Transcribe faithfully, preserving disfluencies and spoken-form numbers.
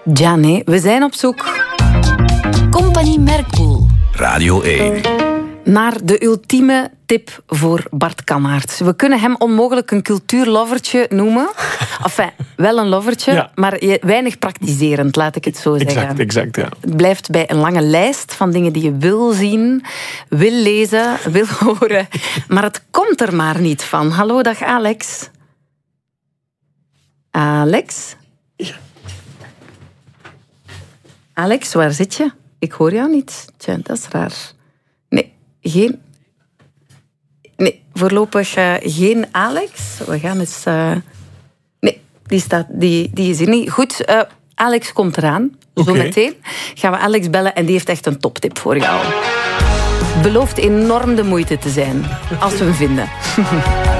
Ja, nee, we zijn op zoek. Compagnie Merkpoel. Radio één. Naar de ultieme tip voor Bart Kammaerts. We kunnen hem onmogelijk een cultuurlovertje noemen. Enfin, wel een lovertje, Ja. maar weinig praktiserend, laat ik het zo zeggen. Exact, exact, ja. Het blijft bij een lange lijst van dingen die je wil zien, wil lezen, wil horen. Maar het komt er maar niet van. Hallo, dag Alex. Alex? Alex, waar zit je? Ik hoor jou niet. Tja, dat is raar. Nee, geen... Nee, voorlopig uh, geen Alex. We gaan eens... Uh... Nee, die, staat, die, die is er niet. Goed, uh, Alex komt eraan. Okay. Zometeen gaan we Alex bellen en die heeft echt een toptip voor jou. Belooft enorm de moeite te zijn, als we hem vinden.